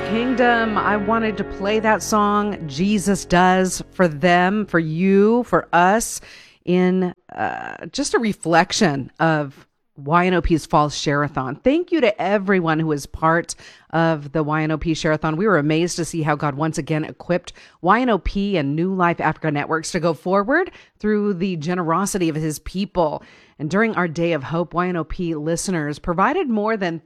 Kingdom. I wanted to play that song, Jesus Does, for them, for you, for us, in just a reflection of YNOP's Fall Share-a-thon. Thank you to everyone who was part of the YNOP Share-a-thon. We were amazed to see how God once again equipped YNOP and New Life Africa networks to go forward through the generosity of his people. And during our Day of Hope, YNOP listeners provided more than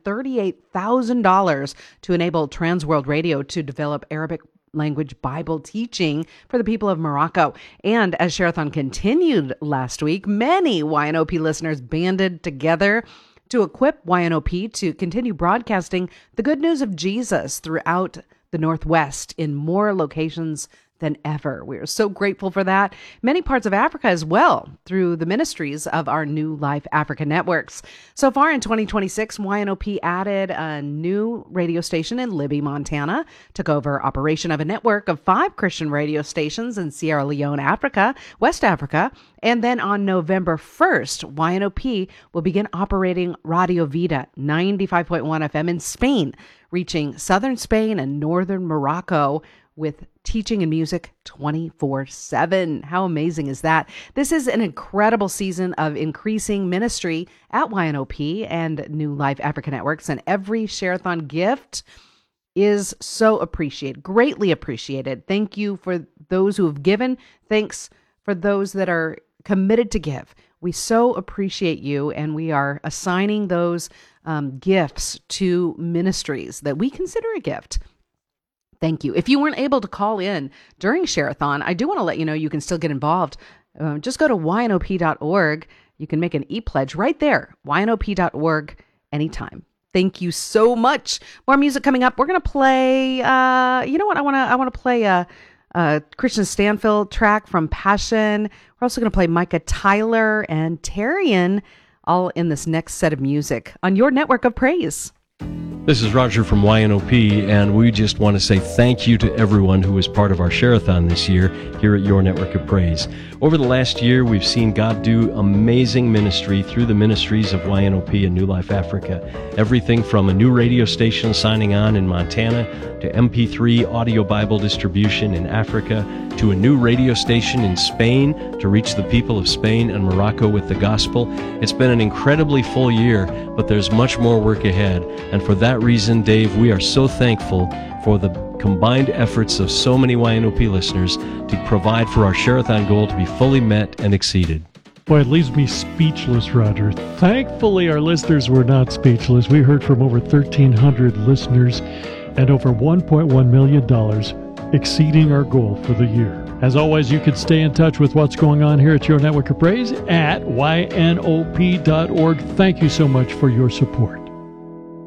$38,000 to enable Transworld Radio to develop Arabic language Bible teaching for the people of Morocco. And as Share-a-thon continued last week, many YNOP listeners banded together to equip YNOP to continue broadcasting the good news of Jesus throughout the Northwest in more locations than ever. We are so grateful for that. Many parts of Africa as well, through the ministries of our New Life Africa networks. So far in 2026, YNOP added a new radio station in Libby, Montana, took over operation of a network of 5 Christian radio stations in Sierra Leone, Africa, West Africa, and then on November 1st, YNOP will begin operating Radio Vida 95.1 FM in Spain, reaching southern Spain and northern Morocco with teaching and music 24/7. How amazing is that? This is an incredible season of increasing ministry at YNOP and New Life Africa Networks, and every Share-a-thon gift is so appreciated, greatly appreciated. Thank you for those who have given. Thanks for those that are committed to give. We so appreciate you, and we are assigning those gifts to ministries that we consider a gift. Thank you. If you weren't able to call in during Share-a-thon, I do want to let you know you can still get involved. Just go to ynop.org. You can make an e-pledge right there, ynop.org, anytime. Thank you so much. More music coming up. We're going to play, you know what? I want to play a Christian Stanfield track from Passion. We're also going to play Micah Tyler and Tarian, all in this next set of music on your network of praise. This is Roger from YNOP, and we just want to say thank you to everyone who was part of our Share-a-thon this year here at Your Network of Praise. Over the last year, we've seen God do amazing ministry through the ministries of YNOP and New Life Africa. Everything from a new radio station signing on in Montana, to MP3 audio Bible distribution in Africa, to a new radio station in Spain to reach the people of Spain and Morocco with the gospel. It's been an incredibly full year, but there's much more work ahead. And for that reason, Dave, we are so thankful for the combined efforts of so many YNOP listeners to provide for our Share-a-thon goal to be fully met and exceeded. Boy, it leaves me speechless, Roger. Thankfully, our listeners were not speechless. We heard from over 1,300 listeners and over $1.1 million, exceeding our goal for the year. As always, you can stay in touch with what's going on here at Your Network of Praise at ynop.org. Thank you so much for your support.